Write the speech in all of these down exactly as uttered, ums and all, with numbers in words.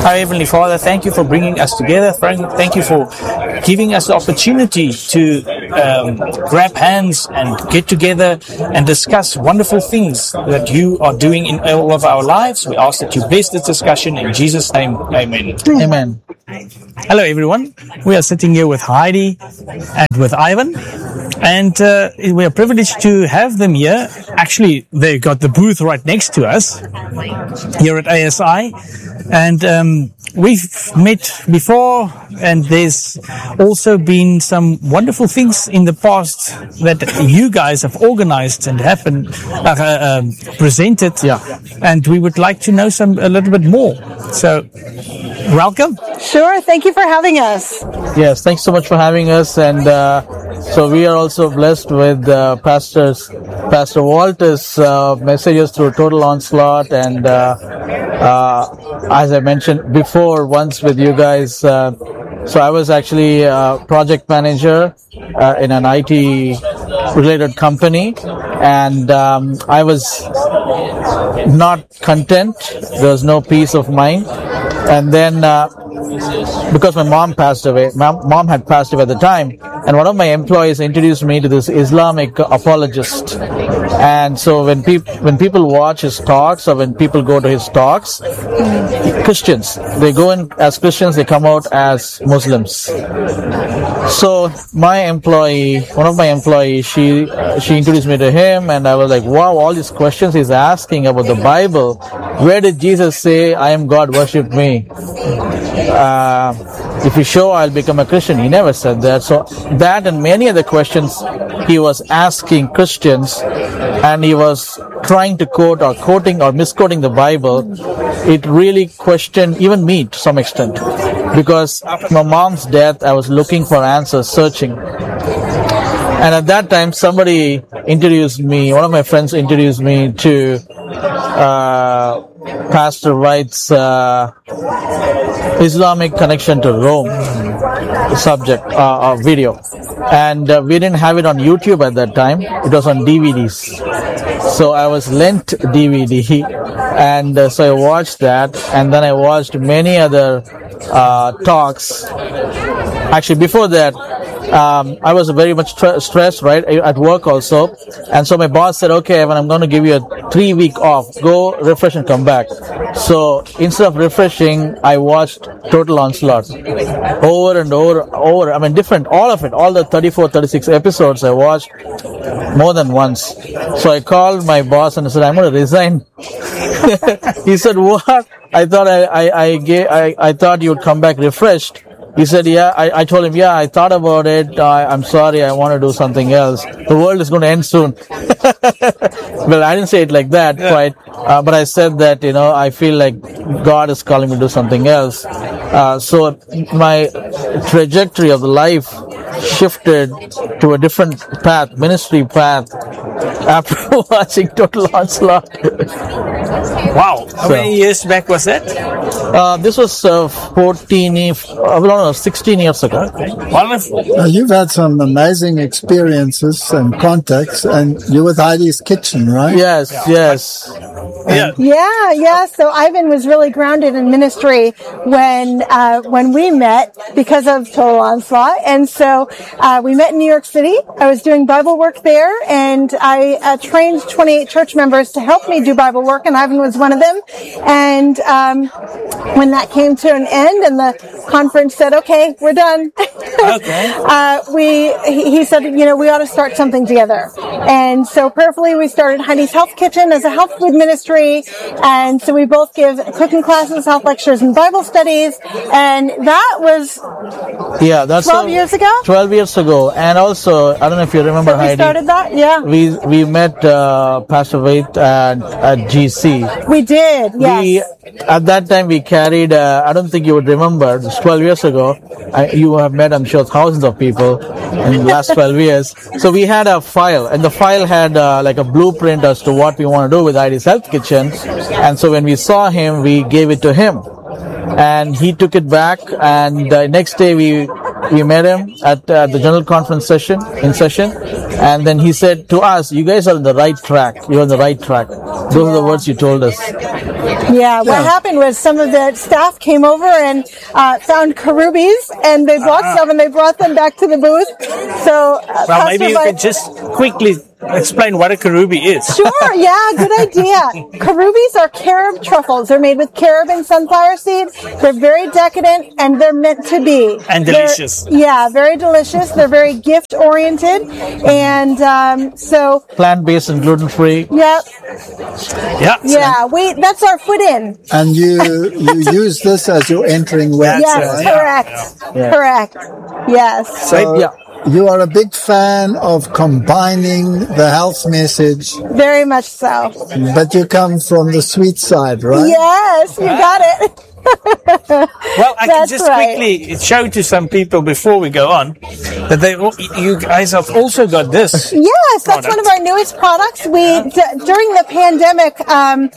Our Heavenly Father, thank you for bringing us together. Thank you for giving us the opportunity to um, grab hands and get together and discuss wonderful things that you are doing in all of our lives. We ask that you bless this discussion in Jesus' name. Amen. Amen. Hello, everyone. We are sitting here with Heidi and with Ivan, and uh, we are privileged to have them here. Actually, they got the booth right next to us here at A S I, and um, we've met before, and there's also been some wonderful things in the past that you guys have organized and happened, uh, um, presented, yeah. and we would like to know some a little bit more. So, welcome. Sure. Thank you for having us. Yes, thanks so much for having us. And uh, so we are also blessed with uh, Pastor's, Pastor Walter's uh, messages through Total Onslaught. And uh, uh, as I mentioned before, once with you guys, uh, so I was actually a project manager uh, in an I T-related company. And um, I was not content. There was no peace of mind. And then, uh, because my mom passed away, my mom had passed away at the time, and one of my employees introduced me to this Islamic apologist. And so when people when people watch his talks, or when people go to his talks, Christians, they go in as Christians, they come out as Muslims. So my employee, one of my employees, she uh, she introduced me to him, and I was like, wow, all these questions he's asking about the Bible. Where did Jesus say, I am God, worship me? Uh, if you show, I'll become a Christian. He never said that. So that and many other questions he was asking Christians, and he was trying to quote or quoting or misquoting the Bible. It really questioned even me to some extent, because after my mom's death, I was looking for answers, searching. And at that time, somebody introduced me, one of my friends introduced me to uh, Pastor White's uh, Islamic Connection to Rome subject, uh, uh, video. And uh, we didn't have it on YouTube at that time. It was on D V Ds. So I was lent D V D, and uh, so I watched that, and then I watched many other uh, talks. Actually, before that, Um, I was very much tra- stressed, right, at work also. And so my boss said, okay, Evan, I'm going to give you a three week off. Go refresh and come back. So instead of refreshing, I watched Total Onslaught over and over, over. I mean, different, all of it, all the thirty-four, thirty-six episodes I watched more than once. So I called my boss and I said, I'm going to resign. He said, what? I thought I, I, I, gave, I, I thought you would come back refreshed. He said, yeah, I, I told him, yeah, I thought about it. I, I'm sorry, I want to do something else. The world is going to end soon. Well, I didn't say it like that yeah. quite, uh, but I said that, you know, I feel like God is calling me to do something else. Uh, so my trajectory of life shifted to a different path, ministry path, after watching Total Onslaught. Wow. How so, many years back was that? Uh, this was uh, fourteen, uh, no, no, sixteen years ago. Okay. Wonderful. Uh, you've had some amazing experiences and contacts, and you're with Heidi's Kitchen, right? Yes, yeah. yes. Yeah. yeah, yeah. So Ivan was really grounded in ministry when uh, when we met because of Total Onslaught, and so uh, we met in New York City. I was doing Bible work there, and I uh, trained twenty-eight church members to help me do Bible work, and Ivan was one of them. And um, when that came to an end, and the conference said, "Okay, we're done," okay. uh, we he, he said, "You know, we ought to start something together." And so prayerfully, we started Heidi's Health Kitchen as a health food ministry. And so we both give cooking classes, health lectures, and Bible studies. And that was yeah, that's twelve a, years ago. Twelve years ago, and also I don't know if you remember, so we Heidi. Started that, yeah. We we met uh, Pastor Waite at, at G C. We did, yes. We, at that time, we carried. Uh, I don't think you would remember. This twelve years ago. I, you have met, I'm sure, thousands of people in the last twelve years. So we had a file, and the file had uh, like a blueprint as to what we want to do with Heidi's Health Kitchen. And so when we saw him, we gave it to him, and he took it back. And the uh, next day we we met him at uh, the general conference session in session, and then he said to us, "You guys are on the right track. You're on the right track." Those are the words you told us. Yeah, what Yeah. happened was some of the staff came over and uh, found Karubies, and they bought some and they brought them back to the booth. So, uh, Well, Pastor maybe you Mike- could just quickly explain what a karubi is. Sure, yeah, good idea. Karubies are carob truffles. They're made with carob and sunflower seed. They're very decadent, and they're meant to be. And They're- delicious. Yeah, very delicious. They're very gift oriented, and um, so Plant-based and gluten-free. yeah, Yeah. yeah. We that's our foot in. And you you use this as your entering weapon. Yes, uh, right? correct, Yeah. correct. Yes. So Yeah. you are a big fan of combining the health message, Very much so. but you come from the sweet side, right? Yes, you got it. Well, I can That's just right. quickly show to some people before we go on that they, you guys have also got this. Yes, that's one of our newest products. We d- during the pandemic, um,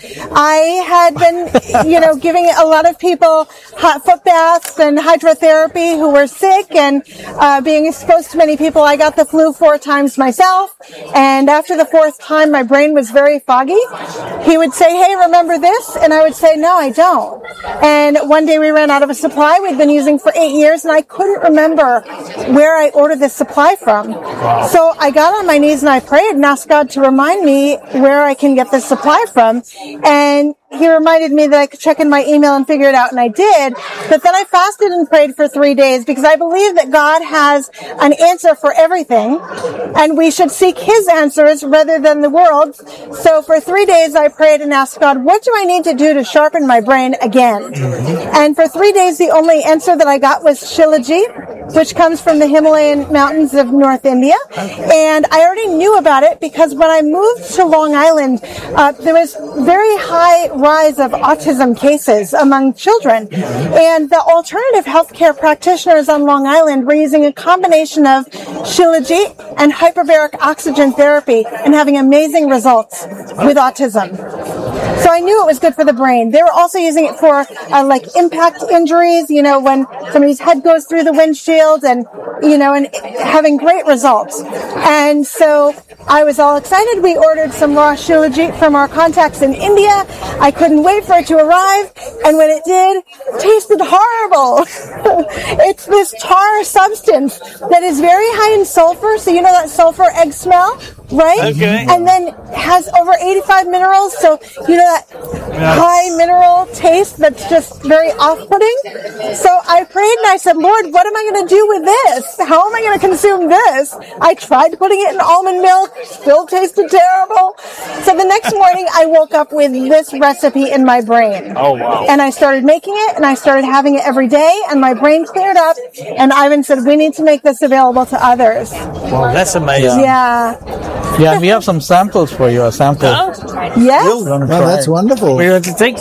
I had been, you know, giving a lot of people hot foot baths and hydrotherapy who were sick and uh, being exposed to many people. I got the flu four times myself, and after the fourth time, my brain was very foggy. He would say, "Hey, remember this?" And I would say, "No, I don't." And one day we ran out of a supply we'd been using for eight years, and I couldn't remember where I ordered this supply from. So I got on my knees and I prayed and asked God to remind me where I can get this supply from. And he reminded me that I could check in my email and figure it out, and I did. But then I fasted and prayed for three days because I believe that God has an answer for everything, and we should seek his answers rather than the world's. So for three days I prayed and asked God, what do I need to do to sharpen my brain again? And for three days the only answer that I got was Shilajit, which comes from the Himalayan mountains of North India. And I already knew about it because when I moved to Long Island, uh, there was very high rise of autism cases among children. And the alternative healthcare practitioners on Long Island were using a combination of Shilajit and hyperbaric oxygen therapy and having amazing results with autism. So I knew it was good for the brain. They were also using it for uh, like impact injuries, you know, when somebody's head goes through the windshield and, you know, and having great results. And so I was all excited. We ordered some raw Shilajit from our contacts in India. I couldn't wait for it to arrive. And when it did, it tasted horrible. It's this tar substance that is very high in sulfur. So you know that sulfur egg smell, right? Okay. And then has over eighty-five minerals. So you know that high mineral taste that's just very off-putting. So I prayed and I said, Lord, what am I going to do with this? How am I going to consume this? I tried putting it in almond milk, still tasted terrible. So the next morning I woke up with this recipe in my brain. Oh, wow. And I started making it and I started having it every day and my brain cleared up, and Ivan said, we need to make this available to others. Well, that's amazing. Yeah. Yeah, we have some samples for you. A sample. Yes. You wanna Oh, try? that's wonderful. We want to take.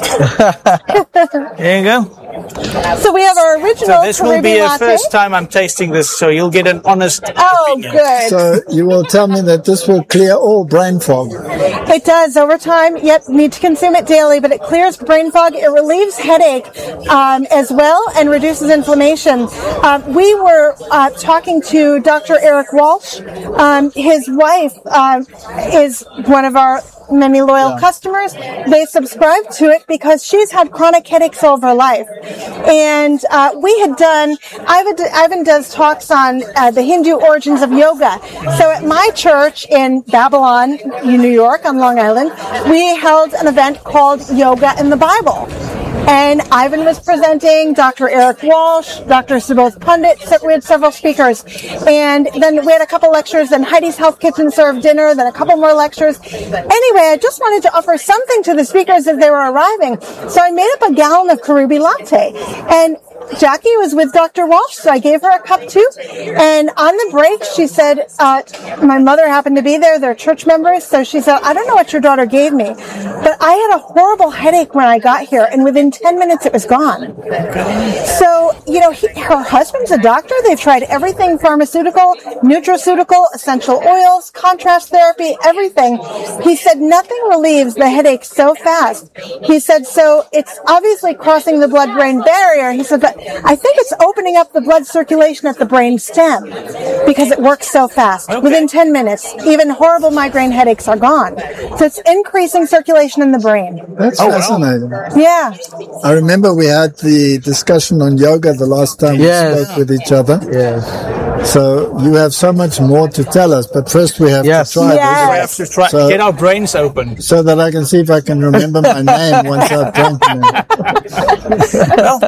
There you go. So we have our original So this will Caribbean be the latte. first time I'm tasting this, so you'll get an honest Oh, opinion. good. So you will tell me that this will clear all brain fog. It does over time. Yep, need to consume it daily, but it clears brain fog. It relieves headache um, as well and reduces inflammation. Um, we were uh, talking to Doctor Eric Walsh. Um, his wife um, is one of our many loyal customers. They subscribe to it because she's had chronic headaches all of her life. And uh, we had done, Ivan, Ivan does talks on uh, the Hindu origins of yoga. So at my church in Babylon, in New York, on Long Island, we held an event called Yoga in the Bible. And Ivan was presenting, Doctor Eric Walsh, Doctor Subodh Pundit, so we had several speakers. And then we had a couple lectures, then Heidi's Health Kitchen served dinner, then a couple more lectures. Anyway, I just wanted to offer something to the speakers as they were arriving. So I made up a gallon of Karubi latte. And Jackie was with Doctor Walsh, so I gave her a cup too. And on the break, she said, uh, my mother happened to be there, they're church members, so she said, I don't know what your daughter gave me, but I had a horrible headache when I got here, and within ten minutes it was gone. So, you know, he, her husband's a doctor, they've tried everything, pharmaceutical, nutraceutical, essential oils, contrast therapy, everything. He said nothing relieves the headache so fast. He said, so it's obviously crossing the blood-brain barrier. He said, but but I think it's opening up the blood circulation at the brain stem because it works so fast. Okay. Within ten minutes, even horrible migraine headaches are gone. So it's increasing circulation in the brain. That's Oh, wow. fascinating. Yeah. I remember we had the discussion on yoga the last time Yes. we spoke with each other. Yes. So you have so much more to tell us, but first we have Yes. to try Yes. We have to try So- get our brains open. this so that I can see if I can remember my name once I've drunk it. Well,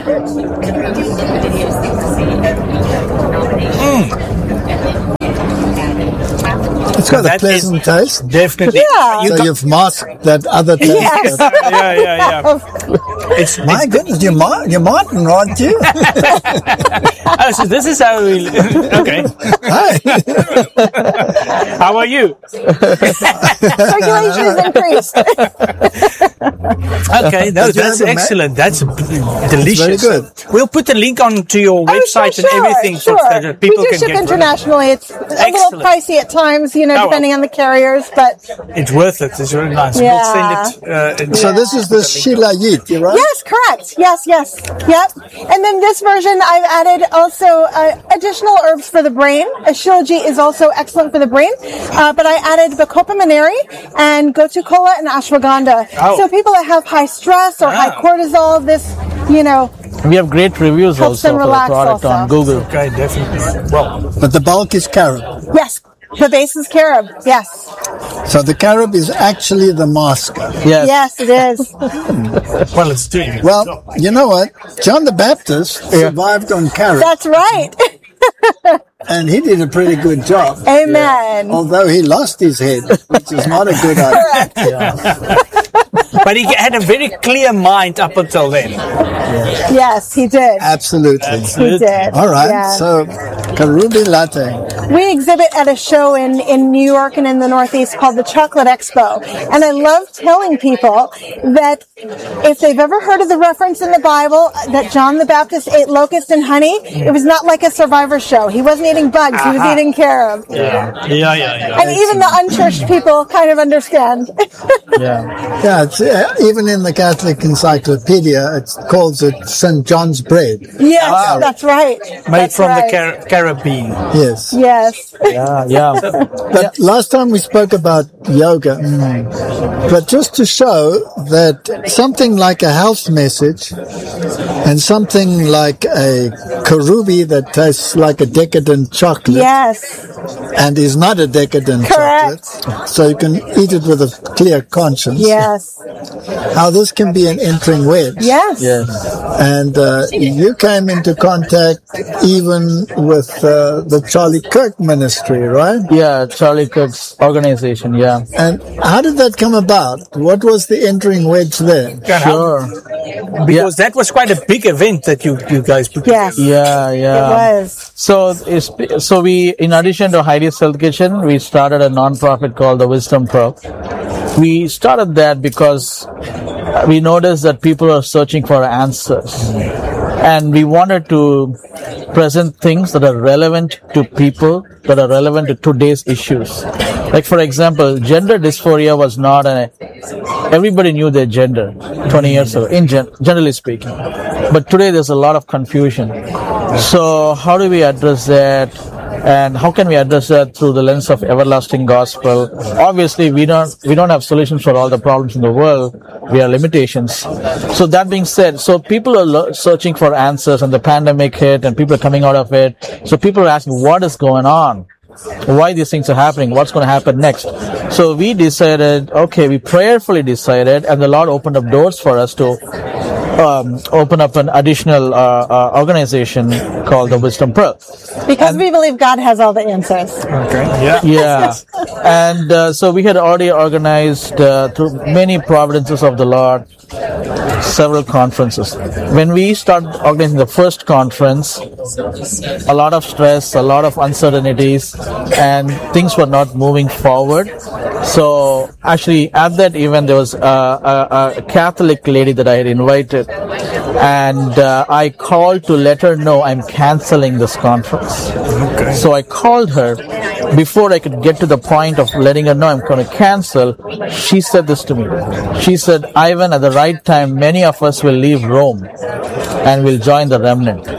It's got a That pleasant taste. definitely. Yeah. You So got- you've masked that other taste. Yes. that- yeah, yeah, yeah. It's, My goodness, you're, Ma- you're Martin, aren't you? oh, so this is how we. Okay. Hi. How are you? Circulation is increased. Okay, no, Did you that's have a ma- excellent. That's b- delicious. very good. We'll put the link on to your Oh, website sure, and everything sure. so that people we do can ship get internationally. It's a Excellent. little pricey at times, you know, Oh, well. depending on the carriers, but It's worth it. It's really nice. Yeah. We'll send it. Uh, in- So this is the Sheila Yit, right? yes, correct. Yes, yes. Yep. And then this version, I've added also uh, additional herbs for the brain. Uh, Shilajit is also excellent for the brain, uh, but I added Bacopa Maneri and Gotu Kola and Ashwagandha. Oh. So people that have high stress or high Ah. cortisol, this, you know, We have great reviews Helps also them for the relax product also. on Google. okay, definitely. Well, But the bulk is carob. yes, the base is carob. Yes. So the carob is actually the masker. Yes. Yes, it is. well, it's doing it. Well, you know what? John the Baptist survived on carob, That's right. and he did a pretty good job. Amen. Although he lost his head, which is not a good idea. But he had a very clear mind up until then. Yes, he did. Absolutely. He did. All right. Yeah. So Karubi Latte. We exhibit at a show in, in New York and in the Northeast called the Chocolate Expo. And I love telling people that if they've ever heard of the reference in the Bible that John the Baptist ate locust and honey, it was not like a Survivor show. He wasn't eating bugs, he was Aha. eating carob. Yeah, yeah, yeah. And even the unchurched people kind of understand. Yeah. Yeah, it's, uh, even in the Catholic Encyclopedia, it calls it Saint John's bread. Yes, Wow. that's right. Made That's from right. the Car- Caribbean. Yes. Yes. Yeah. Yeah. But last time we spoke about yoga, but just to show that something like a health message and something like a karubi that tastes like a decadent chocolate Yes. and is not a decadent Correct. chocolate, so you can eat it with a clear conscience. Yes. How this can be an entering wedge. Yes. Yes. And uh, you came into contact even with uh, the Charlie Kirk ministry, right? Yeah. Charlie Kirk's organization. Yeah. And how did that come about? What was the entering wedge there? And how- Sure. Because that was quite a big event that you, you guys put Yes. together. Yeah. Yeah. It was. So, it's- so we, in addition to Heidi's Health Kitchen, we started a non-profit called the Wisdom Pro. We started that because we noticed that people are searching for answers. And we wanted to present things that are relevant to people, that are relevant to today's issues. Like, for example, gender dysphoria was not a, everybody knew their gender twenty years ago, in gen, generally speaking. But today there's a lot of confusion. So how do we address that? And how can we address that through the lens of everlasting gospel? Obviously, we don't we don't have solutions for all the problems in the world. We have limitations. So that being said, so people are lo- searching for answers, and the pandemic hit, and people are coming out of it. So people are asking, what is going on? Why these things are happening? What's going to happen next? So we decided, okay, we prayerfully decided, and the Lord opened up doors for us to um, open up an additional uh, uh, organization called the Wisdom Pro. Because we believe God has all the answers. Okay. Yeah. Yeah. And uh, so we had already organized uh, through many providences of the Lord several conferences. When we started organizing the first conference, a lot of stress, a lot of uncertainties, and things were not moving forward. So actually at that event there was a, a, a Catholic lady that I had invited, and uh, I called to let her know I'm canceling this conference. Okay. So I called her before I could get to the point of letting her know I'm going to cancel, she said this to me. She said, Ivan, at the right time, many of us will leave Rome and will join the remnant.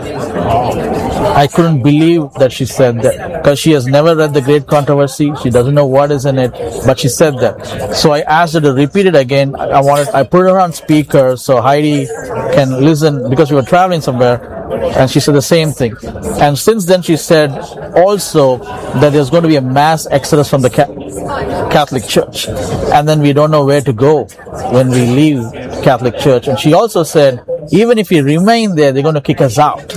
I couldn't believe that she said that, because she has never read The Great Controversy. She doesn't know what is in it, but she said that. So I asked her to repeat it again. I wanted, I put her on speaker so Heidi can listen, because we were traveling somewhere, and she said the same thing. And since then she said also that there's going to be a mass exodus from the Catholic Church, and then we don't know where to go when we leave Catholic Church. And she also said, even if we remain there, they're going to kick us out.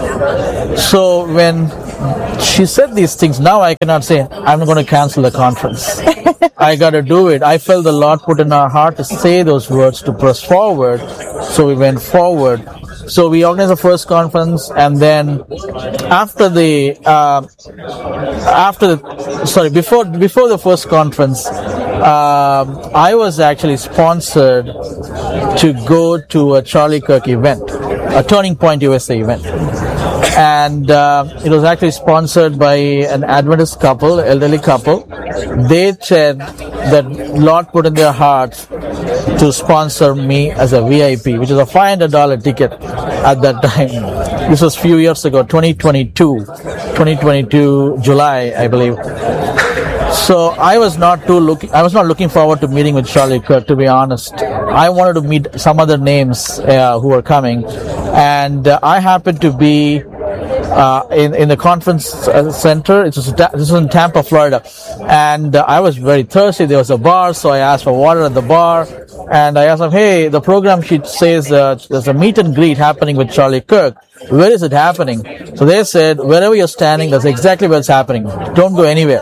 So when she said these things, now I cannot say, I'm going to cancel the conference. I got to do it. I felt the Lord put in our heart to say those words, to press forward. So we went forward. So we organized the first conference, and then after the, uh, after the, sorry, before, before the first conference, uh, I was actually sponsored to go to a Charlie Kirk event, a Turning Point U S A event. And uh, it was actually sponsored by an Adventist couple, elderly couple. They said that Lord put in their hearts to sponsor me as a V I P, which is a five hundred dollars ticket at that time. This was a few years ago, twenty twenty-two, twenty twenty-two July, I believe. So I was not too looking. I was not looking forward to meeting with Charlie Kirk, to be honest. I wanted to meet some other names uh, who were coming, and uh, I happened to be uh, in in the conference center. It was this was in Tampa, Florida, and uh, I was very thirsty. There was a bar, so I asked for water at the bar, and I asked them, "Hey, the program sheet says uh, there's a meet and greet happening with Charlie Kirk. Where is it happening?" So they said, "Wherever you're standing, that's exactly where it's happening. Don't go anywhere."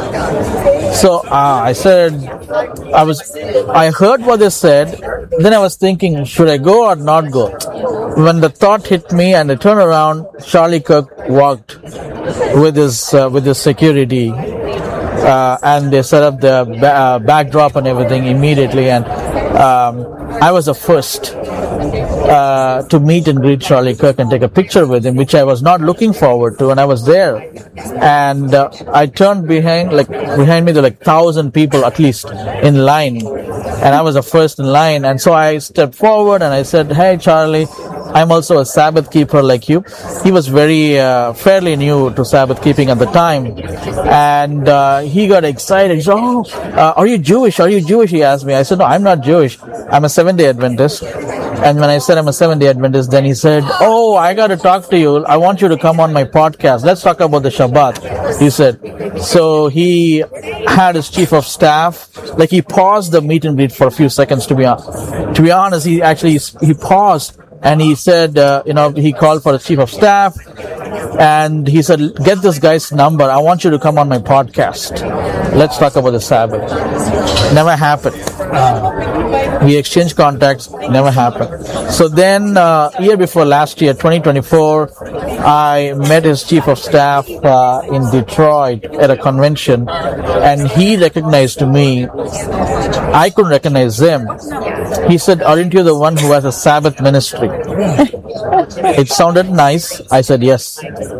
So uh, I said, I was, I heard what they said. Then I was thinking, should I go or not go? When the thought hit me and I turned around, Charlie Kirk walked with his uh, with his security, uh, and they set up the ba- uh, backdrop and everything immediately. And um, I was the first uh, to meet and greet Charlie Kirk and take a picture with him, which I was not looking forward to. And I was there, and uh, I turned behind, like behind me, there were like thousand people at least in line, and I was the first in line. And so I stepped forward and I said, "Hey, Charlie, I'm also a Sabbath keeper like you." He was very uh, fairly new to Sabbath keeping at the time, and uh, he got excited. He said, "Oh, uh, are you Jewish? Are you Jewish?" He asked me. I said, "No, I'm not Jewish. I'm a Seventh-day Adventist." And when I said I'm a Seventh-day Adventist, then he said, "Oh, I got to talk to you. I want you to come on my podcast. Let's talk about the Shabbat," he said. So he had his chief of staff, like he paused the meet and greet for a few seconds, to be honest. To be honest, he actually, he paused and he said, uh, you know, he called for his chief of staff and he said, "Get this guy's number. I want you to come on my podcast. Let's talk about the Sabbath." Never happened. We exchanged contacts, never happened. So then, uh, year before last year, twenty twenty-four, I met his chief of staff uh, in Detroit at a convention, and he recognized me. I couldn't recognize him. He said, "Aren't you the one who has a Sabbath ministry?" It sounded nice. I said, "Yes."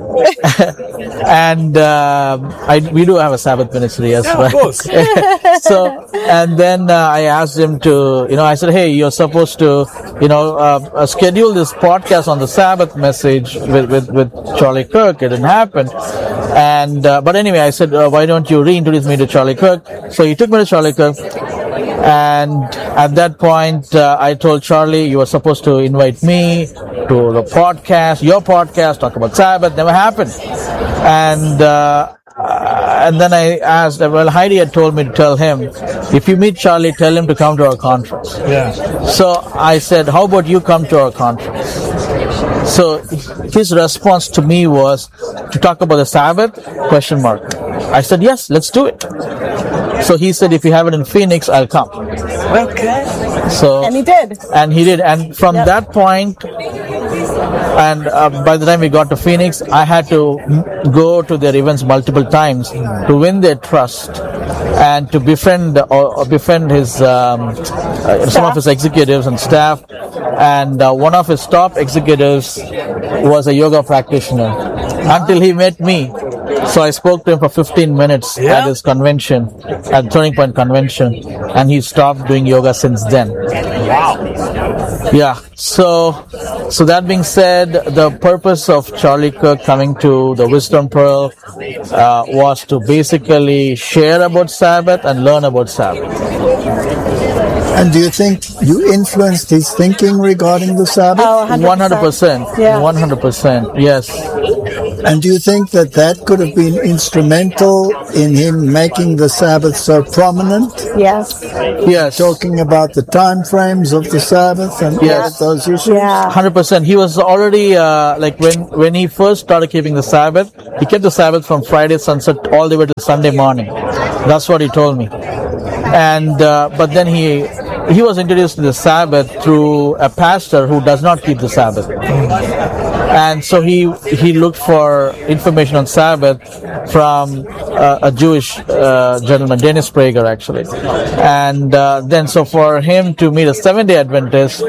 And uh, I, we do have a Sabbath ministry, yes, Yeah, right? of course. So, and then uh, I asked him to, you know, I said, "Hey, you're supposed to, you know, uh, uh, schedule this podcast on the Sabbath message with, with, with Charlie Kirk." It didn't happen. And, uh, but anyway, I said, uh, "Why don't you reintroduce me to Charlie Kirk?" So he took me to Charlie Kirk. And at that point, uh, I told Charlie, "You were supposed to invite me to the podcast, your podcast, talk about Sabbath." Never happened. And, uh, Uh, and then I asked, well, Heidi had told me to tell him, if you meet Charlie, tell him to come to our conference. Yeah. So I said, how about you come to our conference? So his response to me was to talk about the Sabbath, question mark. I said, yes, let's do it. So he said, if you have it in Phoenix, I'll come. Okay. So, And he did. And he did. And from Yep. that point, and uh, by the time we got to Phoenix, I had to go to their events multiple times to win their trust and to befriend or, or befriend his um, uh, some of his executives and staff. And uh, one of his top executives was a yoga practitioner until he met me. So I spoke to him for fifteen minutes Yeah. at his convention, at Turning Point Convention, and he stopped doing yoga since then. Wow. Yeah. So, so that being said, the purpose of Charlie Kirk coming to the Wisdom Pearl uh, was to basically share about Sabbath and learn about Sabbath. And do you think you influenced his thinking regarding the Sabbath? Oh, One hundred percent. Yeah. One hundred percent. Yes. And do you think that that could have been instrumental in him making the Sabbath so prominent? Yes. Yes. Talking about the time frames of the Sabbath and all Yes. of those issues? Yeah. one hundred percent. He was already, uh, like when, when he first started keeping the Sabbath, he kept the Sabbath from Friday sunset all the way to Sunday morning. That's what he told me. And, uh, but then he, he was introduced to the Sabbath through a pastor who does not keep the Sabbath. And so he, he looked for information on Sabbath from uh, a Jewish uh, gentleman, Dennis Prager, actually. And uh, then so for him to meet a Seventh-day Adventist,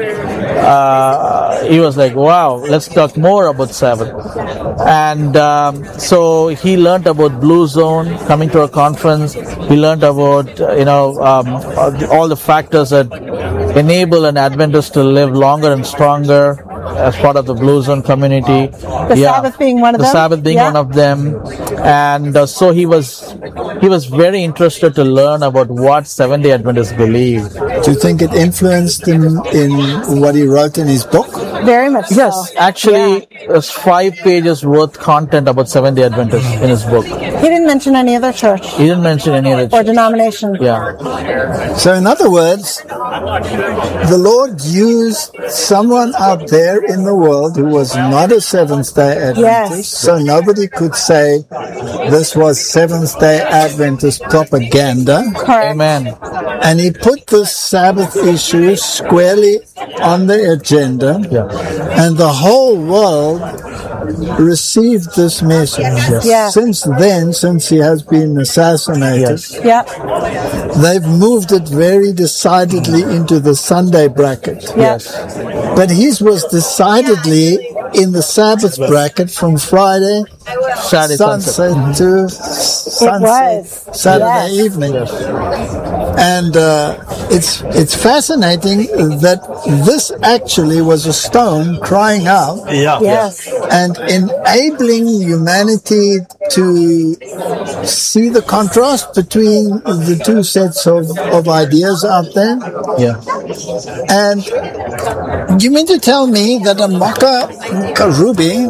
uh, he was like, wow, let's talk more about Sabbath. And um, so he learned about Blue Zone, coming to a conference. He learned about, uh, you know, um, all the factors that enable an Adventist to live longer and stronger as part of the Blue Zone community. The Sabbath being one of the them? Sabbath being Yeah. one of them. And uh, so he was he was very interested to learn about what Seventh-day Adventists believe. Do you think it influenced him in what he wrote in his book? Very much so. Yes, actually, there's five pages worth content about Seventh-day Adventists in his book. He didn't mention any other church He didn't mention any of or it. denomination. Yeah. So in other words, the Lord used someone out there in the world who was not a Seventh-day Adventist, Yes. so nobody could say this was Seventh-day Adventist propaganda. Correct. Amen. And he put the Sabbath issue squarely on the agenda, Yeah. and the whole world received this message. Yeah. Since then, since he has been assassinated, Yes. Yep. they've moved it very decidedly into the Sunday bracket. Yep. Yes. But his was decidedly in the Sabbath bracket from Friday Saturday sunset. sunset to sunset was. Saturday Yes. evening. And uh, it's it's fascinating that this actually was a stone crying out Yeah. Yes. and enabling humanity to see the contrast between the two sets of, of ideas out there. Yeah. And do you mean to tell me that a Makkah Karubi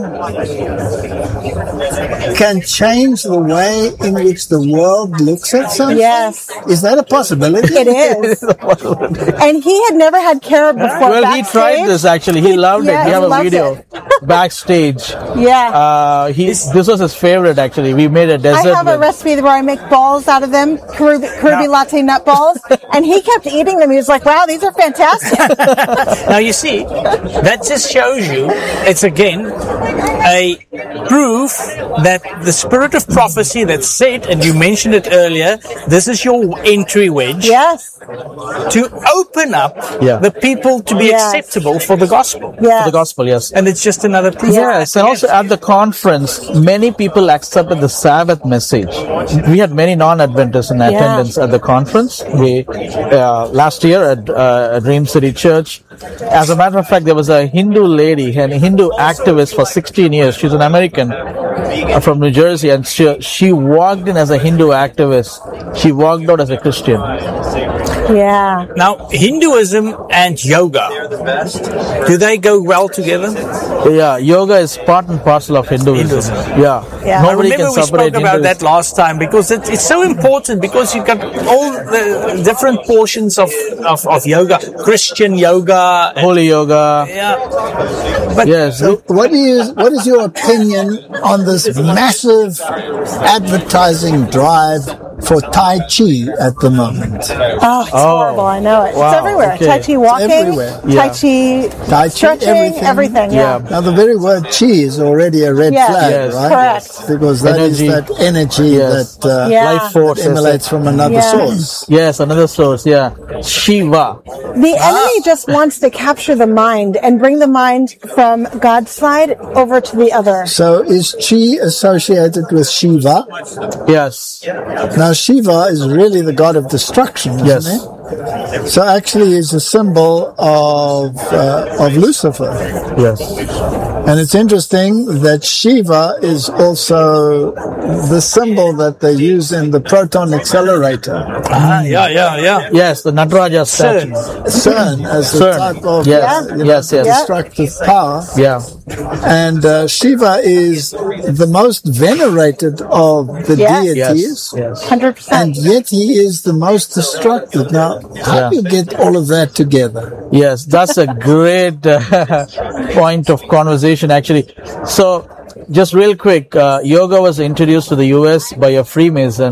can change the way in which the world looks at something? Yes. Is that a possibility? It is. And he had never had carob before. Well, he backstage. tried this actually. He loved Yeah, it. We he have a loved video it. backstage. Yeah. Uh, he this was his favorite actually. We made a I desert. have a with- recipe where I make balls out of them, Karubi, Karubi latte nut balls, and he kept eating them. He was like, wow, these are fantastic. Now you see, that just shows you, it's again a proof that the spirit of prophecy that said, and you mentioned it earlier, this is your entry wedge Yes. to open up Yeah. the people to be Yes. acceptable for the gospel. Yes. for the gospel, yes. And it's just another proof. Yes, and also at the conference, many people accepted the Sabbath message. We had many non-Adventists in attendance at the conference. We uh, last year at, uh, at Dream City Church. As a matter of fact, there was a Hindu lady, a Hindu activist for sixteen years. She's an American uh, from New Jersey, and she she walked in as a Hindu activist. She walked out as a Christian. Yeah. Now, Hinduism and yoga, do they go well together? Yeah, yoga is part and parcel of Hinduism. Hinduism. Yeah, Yeah. I nobody remember can we separate spoke about Hindus. that last time because it, it's so important because you've got all the different portions of, of, of yoga, Christian yoga. and- Holy yoga. yeah. But Yes. So what is what is your opinion on this massive advertising drive for Tai Chi at the moment. Oh, it's Oh. horrible. I know it. Wow, It's everywhere. okay. Tai Chi walking, everywhere. Tai Yeah. Chi Tai Chi, stretching, everything. everything. yeah. Yeah. Now, the very word chi is already a red Yes. flag, Yes. right? Correct. Because that is Energy. that energy Yes. that, uh, Yeah. Life force. that emanates from another Yeah. source. Yes, another source. Yeah, Shiva. The enemy just wants to capture the mind and bring the mind from God's side over to the other. So is chi associated with Shiva? Yes. Now Shiva is really the god of destruction, isn't Yes. it? So actually it's a symbol of, uh, of Lucifer. Yes. And it's interesting that Shiva is also the symbol that they use in the proton accelerator. Ah, yeah, yeah, yeah. Yes, the Nataraja statue. CERN as a CERN. type of Yes. uh, you know, Yes, yes. destructive power. Yeah. And uh, Shiva is the most venerated of the Yes. deities. Yes. Yes. one hundred percent. And yet he is the most destructive. Now, how Yeah. do you get all of that together? Yes, that's a great uh, point of conversation, actually. So, just real quick, uh, yoga was introduced to the U S by a Freemason